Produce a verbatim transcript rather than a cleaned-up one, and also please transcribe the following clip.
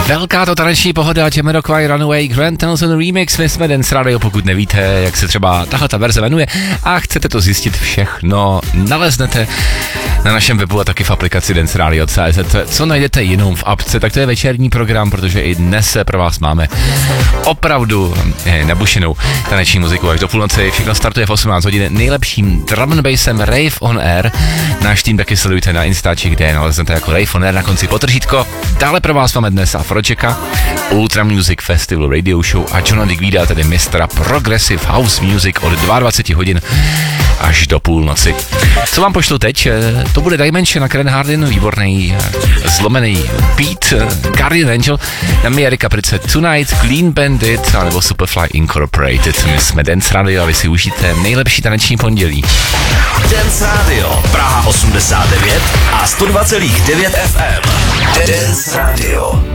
Velká to taneční pohoda, Jamiroquai, Runaway, Grant Nelson Remix, my jsme Dance Radio, pokud nevíte, jak se třeba tahle ta verze jmenuje a chcete to zjistit všechno, naleznete na našem webu a taky v aplikaci Dance Radio tečka cé zet. Co najdete jinou v apce, tak to je večerní program, protože i dnes se pro vás máme opravdu nabušenou taneční muziku až do půlnoci. Všechno startuje v osmnáct hodin nejlepším drum and bassem Rave on Air. Náš tým taky sledujte na Instači, kde naleznete jako Rave on Air na konci potržítko. Dále pro vás máme dnes Afročeka, Ultra Music Festival Radio Show a Johna Digweeda, tedy mistra Progressive House Music od dvacet dva hodin až do půlnoci. Co vám pošlu teď? To bude Dimension a Karen Hardin, výborný zlomený beat, Guardian Angel, tam je Erika Price Tonight, Clean Bandit a nebo Superfly Incorporated. My jsme Dance Radio a vy si užijte nejlepší taneční pondělí. Dance Radio Praha osmdesát devět a sto dva celá devět ef em. Dance Radio.